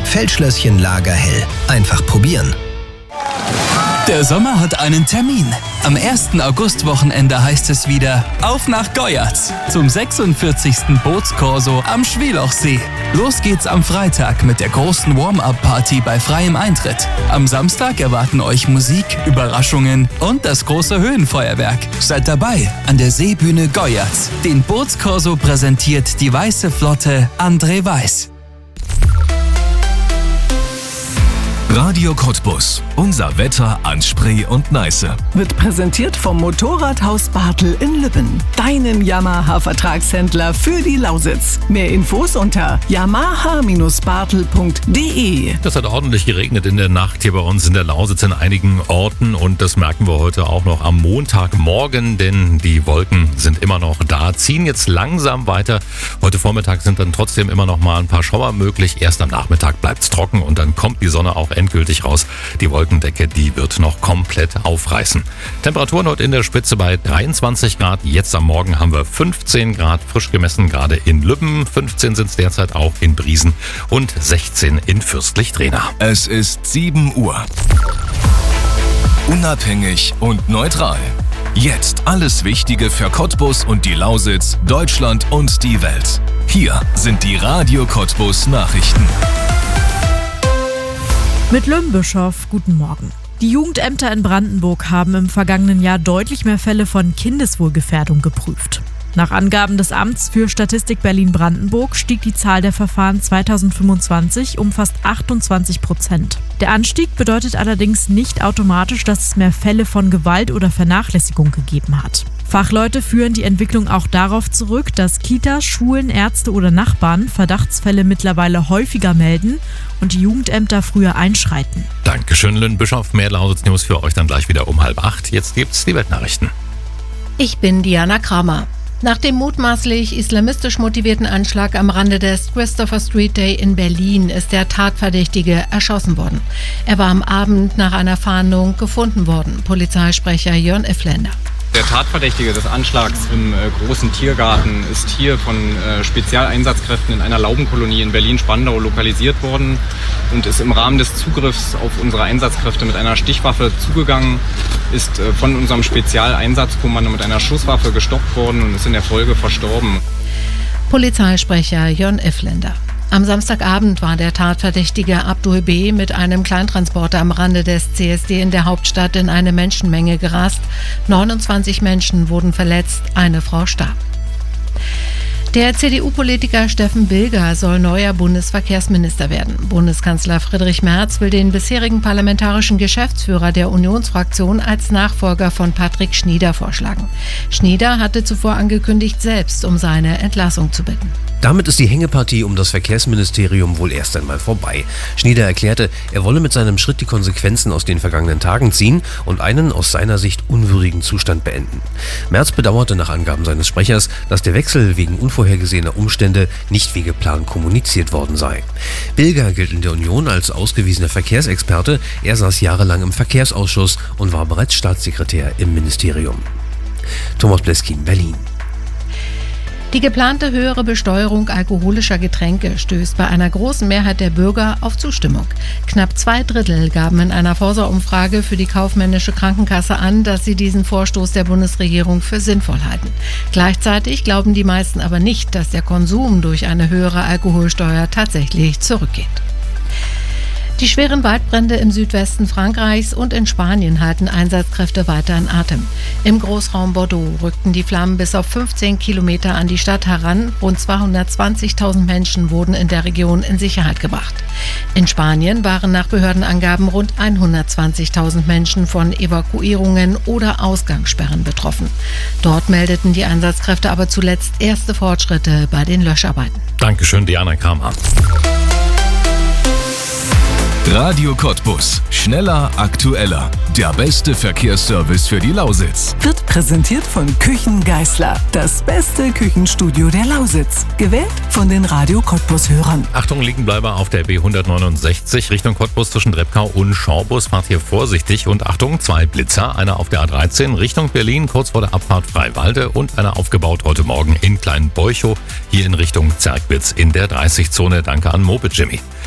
Feldschlösschen Lagerhell. Einfach probieren. Der Sommer hat einen Termin. Am 1. August-Wochenende heißt es wieder auf nach Goyatz zum 46. Bootskorso am Schwielochsee. Los geht's am Freitag mit der großen Warm-Up-Party bei freiem Eintritt. Am Samstag erwarten euch Musik, Überraschungen und das große Höhenfeuerwerk. Seid dabei an der Seebühne Goyatz. Den Bootskorso präsentiert die Weiße Flotte André Weiß. Radio Cottbus. Unser Wetter an Spree und Neiße. Wird präsentiert vom Motorradhaus Bartel in Lübben. Deinen Yamaha-Vertragshändler für die Lausitz. Mehr Infos unter yamaha-bartel.de. Das hat ordentlich geregnet in der Nacht hier bei uns in der Lausitz in einigen Orten. Und das merken wir heute auch noch am Montagmorgen, denn die Wolken sind immer noch da, ziehen jetzt langsam weiter. Heute Vormittag sind dann trotzdem immer noch mal ein paar Schauer möglich. Erst am Nachmittag bleibt es trocken und dann kommt die Sonne auch endgültig raus. Die Wolkendecke, die wird noch komplett aufreißen. Temperaturen heute in der Spitze bei 23 Grad. Jetzt am Morgen haben wir 15 Grad frisch gemessen, gerade in Lübben. 15 sind es derzeit auch in Briesen und 16 in Fürstlich-Drehna. Es ist 7 Uhr. Unabhängig und neutral. Jetzt alles Wichtige für Cottbus und die Lausitz, Deutschland und die Welt. Hier sind die Radio Cottbus Nachrichten. Mit Lümbischow, guten Morgen. Die Jugendämter in Brandenburg haben im vergangenen Jahr deutlich mehr Fälle von Kindeswohlgefährdung geprüft. Nach Angaben des Amts für Statistik Berlin-Brandenburg stieg die Zahl der Verfahren 2025 um fast 28%. Der Anstieg bedeutet allerdings nicht automatisch, dass es mehr Fälle von Gewalt oder Vernachlässigung gegeben hat. Fachleute führen die Entwicklung auch darauf zurück, dass Kitas, Schulen, Ärzte oder Nachbarn Verdachtsfälle mittlerweile häufiger melden und die Jugendämter früher einschreiten. Dankeschön, Lynn Bischof. Mehr Lausitz News für euch dann gleich wieder um 7:30. Jetzt gibt's die Weltnachrichten. Ich bin Diana Kramer. Nach dem mutmaßlich islamistisch motivierten Anschlag am Rande des Christopher Street Day in Berlin ist der Tatverdächtige erschossen worden. Er war am Abend nach einer Fahndung gefunden worden. Polizeisprecher Jörn Effländer. Der Tatverdächtige des Anschlags im großen Tiergarten ist hier von Spezialeinsatzkräften in einer Laubenkolonie in Berlin-Spandau lokalisiert worden und ist im Rahmen des Zugriffs auf unsere Einsatzkräfte mit einer Stichwaffe zugegangen, ist von unserem Spezialeinsatzkommando mit einer Schusswaffe gestoppt worden und ist in der Folge verstorben. Polizeisprecher Jörn Effländer. Am Samstagabend war der Tatverdächtige Abdul B. mit einem Kleintransporter am Rande des CSD in der Hauptstadt in eine Menschenmenge gerast. 29 Menschen wurden verletzt, eine Frau starb. Der CDU-Politiker Steffen Bilger soll neuer Bundesverkehrsminister werden. Bundeskanzler Friedrich Merz will den bisherigen parlamentarischen Geschäftsführer der Unionsfraktion als Nachfolger von Patrick Schnieder vorschlagen. Schnieder hatte zuvor angekündigt, selbst um seine Entlassung zu bitten. Damit ist die Hängepartie um das Verkehrsministerium wohl erst einmal vorbei. Schnieder erklärte, er wolle mit seinem Schritt die Konsequenzen aus den vergangenen Tagen ziehen und einen aus seiner Sicht unwürdigen Zustand beenden. Merz bedauerte nach Angaben seines Sprechers, dass der Wechsel wegen unvorhergesehener Umstände nicht wie geplant kommuniziert worden sei. Bilger gilt in der Union als ausgewiesener Verkehrsexperte. Er saß jahrelang im Verkehrsausschuss und war bereits Staatssekretär im Ministerium. Thomas Bleskin, Berlin. Die geplante höhere Besteuerung alkoholischer Getränke stößt bei einer großen Mehrheit der Bürger auf Zustimmung. Knapp 2/3 gaben in einer Forsa-Umfrage für die kaufmännische Krankenkasse an, dass sie diesen Vorstoß der Bundesregierung für sinnvoll halten. Gleichzeitig glauben die meisten aber nicht, dass der Konsum durch eine höhere Alkoholsteuer tatsächlich zurückgeht. Die schweren Waldbrände im Südwesten Frankreichs und in Spanien halten Einsatzkräfte weiter in Atem. Im Großraum Bordeaux rückten die Flammen bis auf 15 Kilometer an die Stadt heran. Rund 220.000 Menschen wurden in der Region in Sicherheit gebracht. In Spanien waren nach Behördenangaben rund 120.000 Menschen von Evakuierungen oder Ausgangssperren betroffen. Dort meldeten die Einsatzkräfte aber zuletzt erste Fortschritte bei den Löscharbeiten. Dankeschön, Diana Kramer. Radio Cottbus. Schneller, aktueller. Der beste Verkehrsservice für die Lausitz. Wird präsentiert von Küchen Geisler. Das beste Küchenstudio der Lausitz. Gewählt von den Radio Cottbus-Hörern. Achtung, Liegenbleiber auf der B169 Richtung Cottbus zwischen Drebkau und Schaubus. Fahrt hier vorsichtig und Achtung, 2 Blitzer. Einer auf der A13 Richtung Berlin, kurz vor der Abfahrt Freiwalde und einer aufgebaut heute Morgen in Kleinbeuchow, hier in Richtung Zerkwitz in der 30-Zone. Danke an Moped Jimmy.